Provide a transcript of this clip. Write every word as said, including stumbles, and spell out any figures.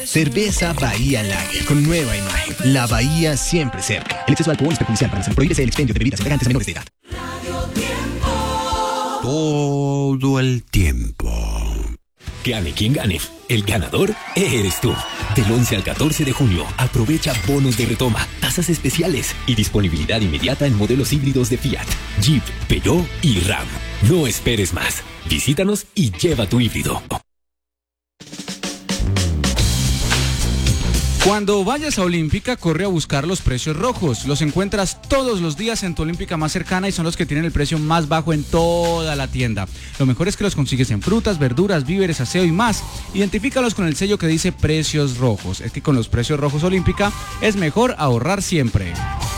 Cerveza Bahía Lager, con nueva imagen. La Bahía siempre cerca. El exceso de alcohol es perjudicial para la salud. Prohíbese el expendio de bebidas embriagantes a menores de edad. Todo el tiempo. Gane quien gane, el ganador eres tú. Del once al catorce de junio, aprovecha bonos de retoma, tasas especiales y disponibilidad inmediata en modelos híbridos de Fiat, Jeep, Peugeot y Ram. No esperes más. Visítanos y lleva tu híbrido. Cuando vayas a Olímpica, corre a buscar los precios rojos. Los encuentras todos los días en tu Olímpica más cercana y son los que tienen el precio más bajo en toda la tienda. Lo mejor es que los consigues en frutas, verduras, víveres, aseo y más. Identifícalos con el sello que dice precios rojos. Es que con los precios rojos Olímpica es mejor ahorrar siempre.